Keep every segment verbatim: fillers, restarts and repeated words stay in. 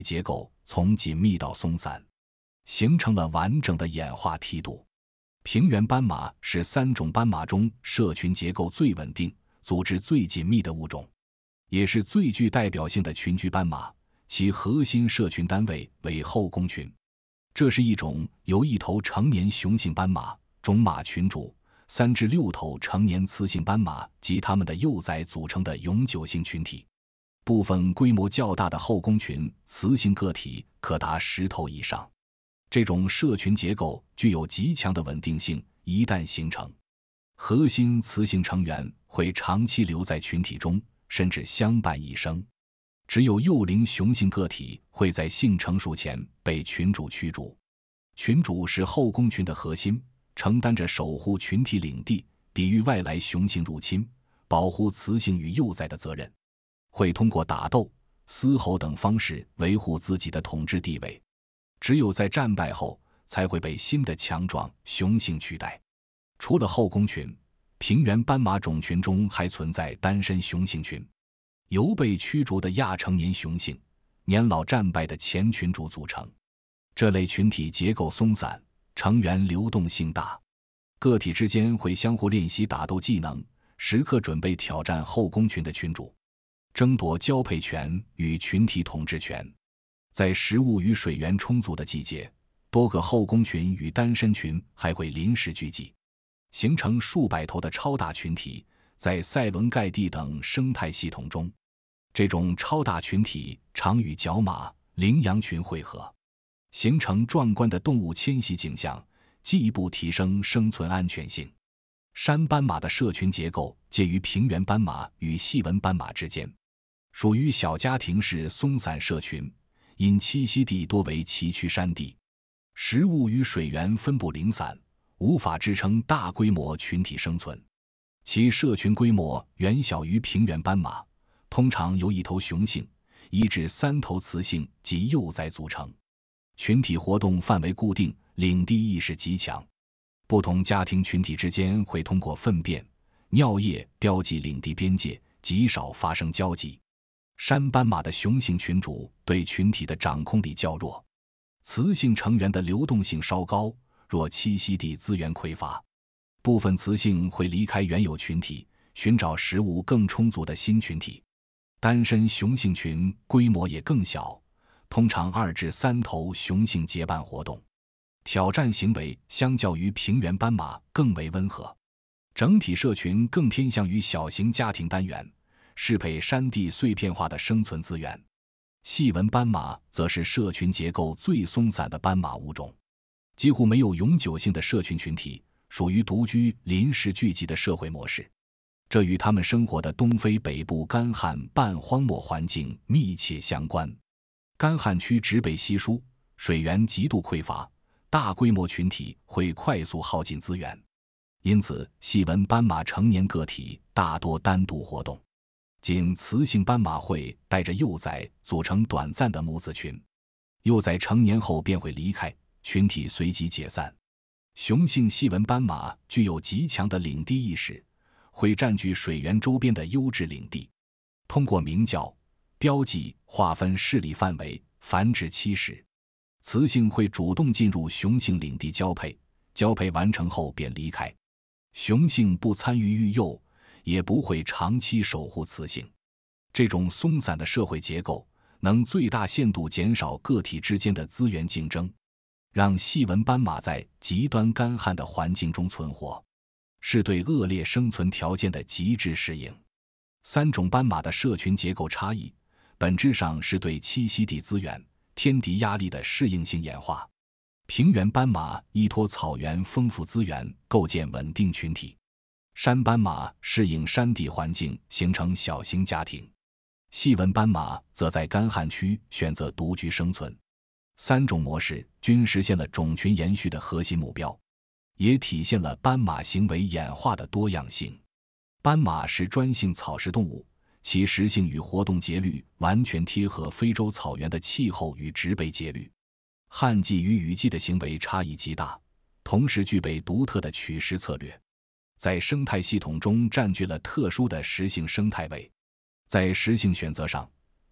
结构从紧密到松散，形成了完整的演化梯度。平原斑马是三种斑马中社群结构最稳定、组织最紧密的物种，也是最具代表性的群居斑马，其核心社群单位为后宫群。这是一种由一头成年雄性斑马、种马群主、三至六头成年雌性斑马及它们的幼崽组成的永久性群体。部分规模较大的后宫群雌性个体可达十头以上。这种社群结构具有极强的稳定性，一旦形成，核心雌性成员会长期留在群体中，甚至相伴一生。只有幼龄雄性个体会在性成熟前被群主驱逐。群主是后宫群的核心，承担着守护群体领地、抵御外来雄性入侵、保护雌性与幼崽的责任，会通过打斗、嘶吼等方式维护自己的统治地位。只有在战败后，才会被新的强壮雄性取代。除了后宫群，平原斑马种群中还存在单身雄性群，由被驱逐的亚成年雄性、年老战败的前群主组成。这类群体结构松散，成员流动性大，个体之间会相互练习打斗技能，时刻准备挑战后宫群的群主，争夺交配权与群体统治权。在食物与水源充足的季节，多个后宫群与单身群还会临时聚集，形成数百头的超大群体。在塞伦盖蒂等生态系统中，这种超大群体常与角马、羚羊群汇合，形成壮观的动物迁徙景象，进一步提升生存安全性。山斑马的社群结构介于平原斑马与细纹斑马之间，属于小家庭式松散社群，因栖息地多为崎岖山地，食物与水源分布零散，无法支撑大规模群体生存。其社群规模远小于平原斑马，通常由一头雄性、一至三头雌性及幼崽组成。群体活动范围固定，领地意识极强。不同家庭群体之间会通过粪便、尿液标记领地边界，极少发生交集。山斑马的雄性群主对群体的掌控力较弱，雌性成员的流动性稍高，若栖息地资源匮乏，部分雌性会离开原有群体，寻找食物更充足的新群体。单身雄性群规模也更小，通常二至三头雄性结伴活动，挑战行为相较于平原斑马更为温和。整体社群更偏向于小型家庭单元，适配山地碎片化的生存资源。细纹斑马则是社群结构最松散的斑马物种，几乎没有永久性的社群群体，属于独居临时聚集的社会模式。这与它们生活的东非北部干旱半荒漠环境密切相关。干旱区植被稀疏，水源极度匮乏，大规模群体会快速耗尽资源，因此细纹斑马成年个体大多单独活动，仅雌性斑马会带着幼崽组成短暂的母子群，幼崽成年后便会离开，群体随即解散。雄性细纹斑马具有极强的领地意识，会占据水源周边的优质领地，通过鸣叫、标记划分势力范围，繁殖期时，雌性会主动进入雄性领地交配，交配完成后便离开。雄性不参与育幼，也不会长期守护雌性。这种松散的社会结构能最大限度减少个体之间的资源竞争，让细纹斑马在极端干旱的环境中存活，是对恶劣生存条件的极致适应。三种斑马的社群结构差异，本质上是对栖息地资源、天敌压力的适应性演化。平原斑马依托草原丰富资源构建稳定群体，山斑马适应山地环境形成小型家庭，细纹斑马则在干旱区选择独居生存。三种模式均实现了种群延续的核心目标，也体现了斑马行为演化的多样性。斑马是专性草食动物，其食性与活动节律完全贴合非洲草原的气候与植被节律。旱季与雨季的行为差异极大，同时具备独特的取食策略，在生态系统中占据了特殊的食性生态位。在食性选择上，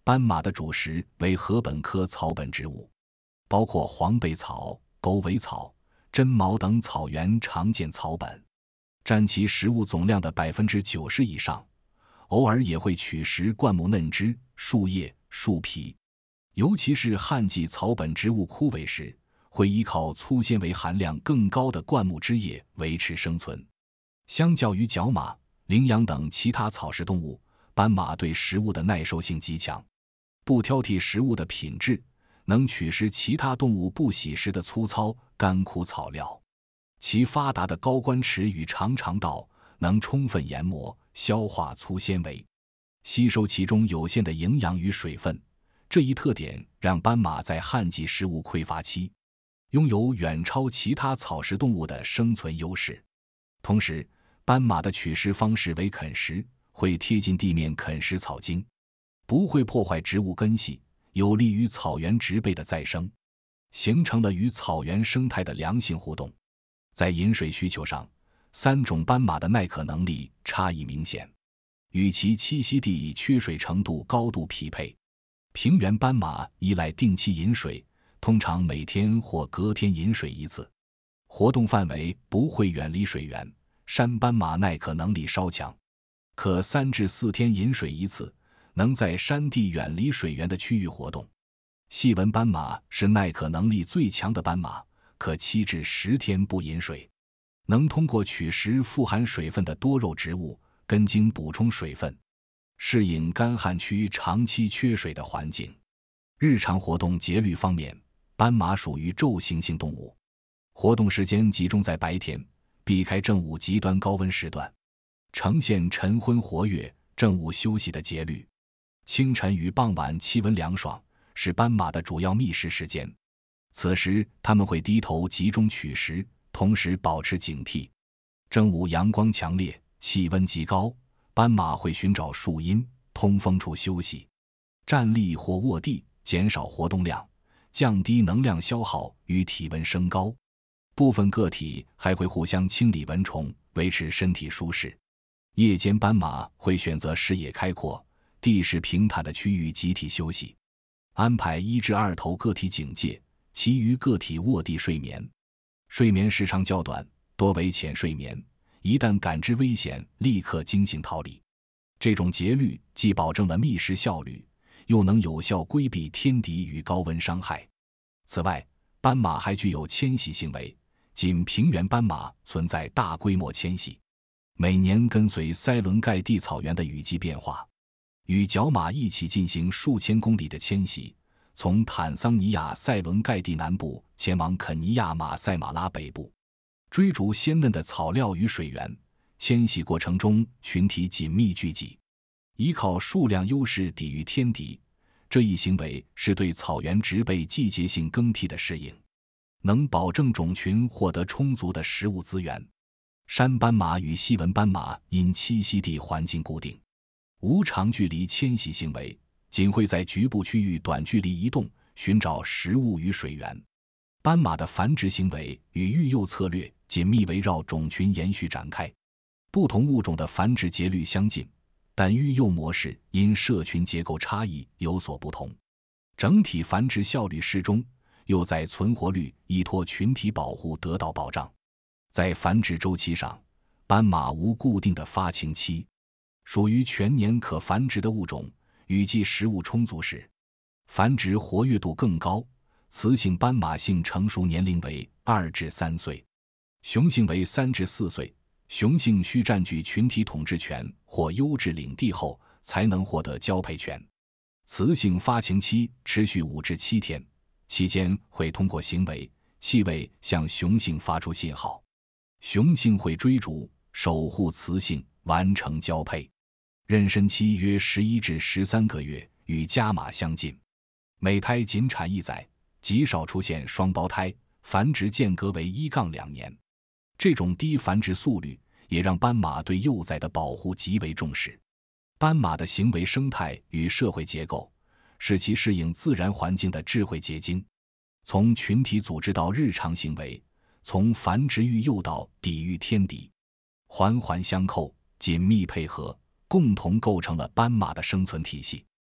斑马的主食为禾本科草本植物，包括黄背草、狗尾草、针毛等草原常见草本，占其食物总量的 百分之九十 以上。偶尔也会取食灌木嫩枝、树叶、树皮，尤其是旱季草本植物枯萎时，会依靠粗纤维含量更高的灌木枝叶维持生存。相较于角马、羚羊等其他草食动物，斑马对食物的耐受性极强，不挑剔食物的品质，能取食其他动物不喜食的粗糙干枯草料。其发达的高关齿与长肠道能充分研磨、消化粗纤维，吸收其中有限的营养与水分。这一特点让斑马在旱季食物匮乏期拥有远超其他草食动物的生存优势。同时，斑马的取食方式为啃食，会贴近地面啃食草茎，不会破坏植物根系，有利于草原植被的再生，形成了与草原生态的良性互动。在饮水需求上，三种斑马的耐渴能力差异明显，与其栖息地缺水程度高度匹配。平原斑马依赖定期饮水，通常每天或隔天饮水一次，活动范围不会远离水源。山斑马耐渴能力稍强，可三至四天饮水一次，能在山地远离水源的区域活动。细纹斑马是耐渴能力最强的斑马，可七至十天不饮水，能通过取食富含水分的多肉植物根茎补充水分，适应干旱区长期缺水的环境。日常活动节律方面，斑马属于昼行性动物，活动时间集中在白天，避开正午极端高温时段，呈现晨昏活跃、正午休息的节律。清晨与傍晚气温凉爽，是斑马的主要觅食时间。此时它们会低头集中取食，同时保持警惕。正午阳光强烈，气温极高，斑马会寻找树荫、通风处休息，站立或卧地，减少活动量，降低能量消耗与体温升高。部分个体还会互相清理蚊虫，维持身体舒适。夜间斑马会选择视野开阔、地势平坦的区域集体休息，安排一至二头个体警戒，其余个体卧地睡眠。睡眠时长较短，多为浅睡眠，一旦感知危险，立刻惊醒逃离。这种节律既保证了觅食效率，又能有效规避天敌与高温伤害。此外，斑马还具有迁徙行为，仅平原斑马存在大规模迁徙，每年跟随塞伦盖蒂草原的雨季变化，与角马一起进行数千公里的迁徙，从坦桑尼亚塞伦盖蒂南部前往肯尼亚马赛马拉北部，追逐鲜嫩的草料与水源。迁徙过程中群体紧密聚集，依靠数量优势抵御天敌，这一行为是对草原植被季节性更替的适应，能保证种群获得充足的食物资源。山斑马与细纹斑马因栖息地环境固定，无长距离迁徙行为，仅会在局部区域短距离移动，寻找食物与水源。斑马的繁殖行为与育幼策略紧密围绕种群延续展开，不同物种的繁殖节律相近，但育幼模式因社群结构差异有所不同。整体繁殖效率适中，又在存活率依托群体保护得到保障。在繁殖周期上，斑马无固定的发情期，属于全年可繁殖的物种。雨季食物充足时，繁殖活跃度更高。雌性斑马性成熟年龄为二至三岁，雄性为三至四岁。雄性需占据群体统治权或优质领地后，才能获得交配权。雌性发情期持续五至七天，期间会通过行为、气味向雄性发出信号，雄性会追逐、守护雌性，完成交配。妊娠期约十一至十三个月，与家马相近。每胎仅产一载，极少出现双胞胎，繁殖间隔为一杠两年。这种低繁殖速率也让斑马对幼崽的保护极为重视。斑马的行为生态与社会结构，是其适应自然环境的智慧结晶。从群体组织到日常行为，从繁殖育幼到抵御天敌，环环相扣，紧密配合，共同构成了斑马的生存体系。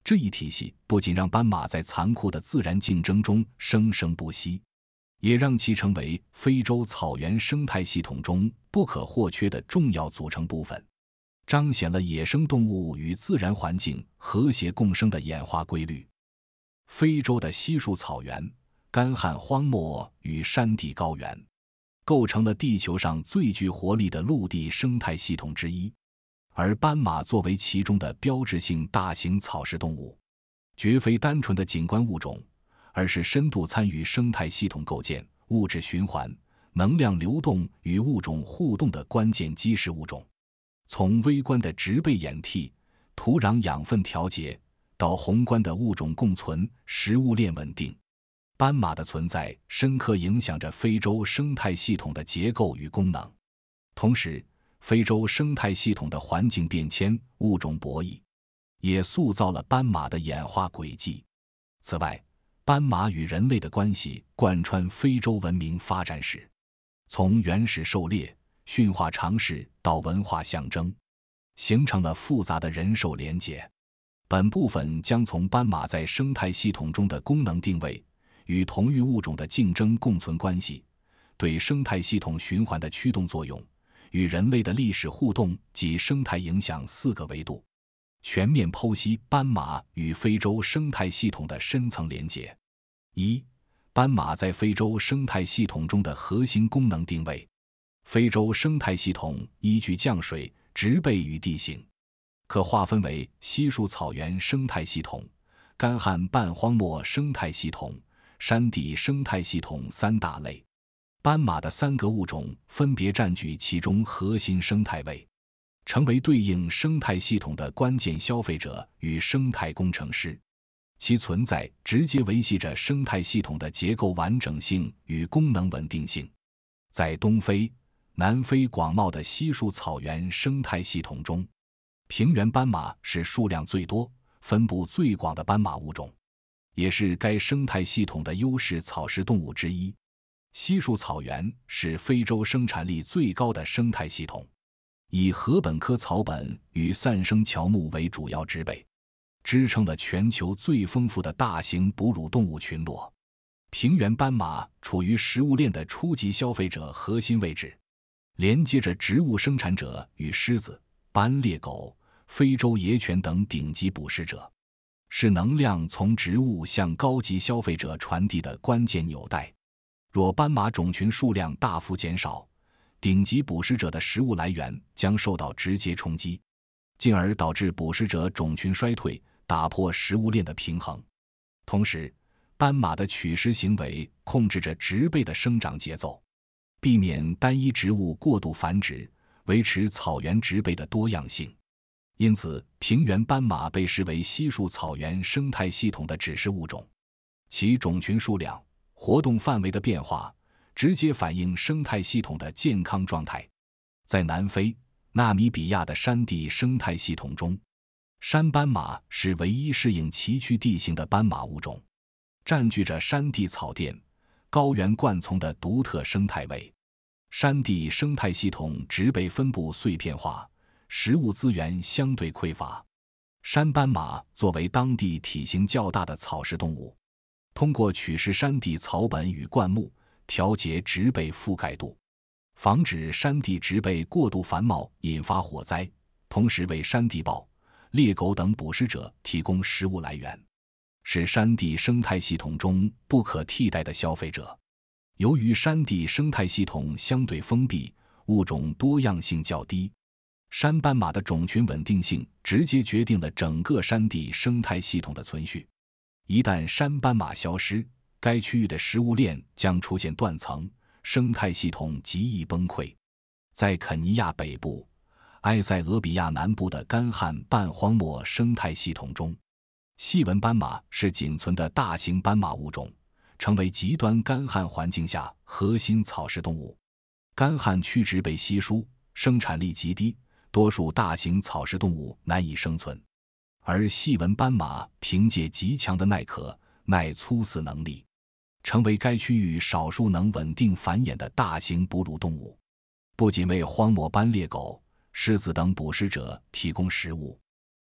这一体系不仅让斑马在残酷的自然竞争中生生不息，也让其成为非洲草原生态系统中不可或缺的重要组成部分，彰显了野生动物与自然环境和谐共生的演化规律。非洲的稀树草原、干旱荒漠与山地高原，构成了地球上最具活力的陆地生态系统之一。而斑马作为其中的标志性大型草食动物，绝非单纯的景观物种，而是深度参与生态系统构建、物质循环、能量流动与物种互动的关键基石物种。从微观的植被演替、土壤养分调节，到宏观的物种共存、食物链稳定，斑马的存在深刻影响着非洲生态系统的结构与功能。同时，非洲生态系统的环境变迁、物种博弈，也塑造了斑马的演化轨迹。此外，斑马与人类的关系贯穿非洲文明发展史，从原始狩猎、驯化尝试到文化象征，形成了复杂的人兽连结。本部分将从斑马在生态系统中的功能定位、与同域物种的竞争共存关系、对生态系统循环的驱动作用、与人类的历史互动及生态影响四个维度，全面剖析斑马与非洲生态系统的深层连结。一、斑马在非洲生态系统中的核心功能定位。非洲生态系统依据降水、植被与地形，可划分为稀树草原生态系统、干旱半荒漠生态系统、山地生态系统三大类。斑马的三个物种分别占据其中核心生态位，成为对应生态系统的关键消费者与生态工程师。其存在直接维系着生态系统的结构完整性与功能稳定性。在东非、南非广袤的稀树草原生态系统中，平原斑马是数量最多、分布最广的斑马物种，也是该生态系统的优势草食动物之一。稀树草原是非洲生产力最高的生态系统，以禾本科草本与散生乔木为主要植被，支撑了全球最丰富的大型哺乳动物群落。平原斑马处于食物链的初级消费者核心位置，连接着植物生产者与狮子、斑鬣狗、非洲野犬等顶级捕食者，是能量从植物向高级消费者传递的关键纽带。若斑马种群数量大幅减少，顶级捕食者的食物来源将受到直接冲击，进而导致捕食者种群衰退，打破食物链的平衡。同时，斑马的取食行为控制着植被的生长节奏，避免单一植物过度繁殖，维持草原植被的多样性。因此，平原斑马被视为稀树草原生态系统的指示物种，其种群数量、活动范围的变化，直接反映生态系统的健康状态。在南非、纳米比亚的山地生态系统中，山斑马是唯一适应崎岖地形的斑马物种，占据着山地草甸、高原灌丛的独特生态位。山地生态系统植被分布碎片化，食物资源相对匮乏。山斑马作为当地体型较大的草食动物，通过取食山地草本与灌木，调节植被覆盖度，防止山地植被过度繁茂引发火灾，同时为山地豹、猎狗等捕食者提供食物来源，是山地生态系统中不可替代的消费者。由于山地生态系统相对封闭，物种多样性较低，山斑马的种群稳定性直接决定了整个山地生态系统的存续。一旦山斑马消失，该区域的食物链将出现断层，生态系统极易崩溃。在肯尼亚北部、埃塞俄比亚南部的干旱半荒漠生态系统中，细纹斑马是仅存的大型斑马物种，成为极端干旱环境下核心草食动物。干旱区植被稀疏，生产力极低，多数大型草食动物难以生存。而细纹斑马凭借极强的耐渴、耐粗饲能力，成为该区域少数能稳定繁衍的大型哺乳动物，不仅为荒漠斑鬣狗、狮子等捕食者提供食物，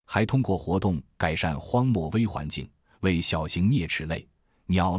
还通过活动改善荒漠微环境，为小型啮齿类、鸟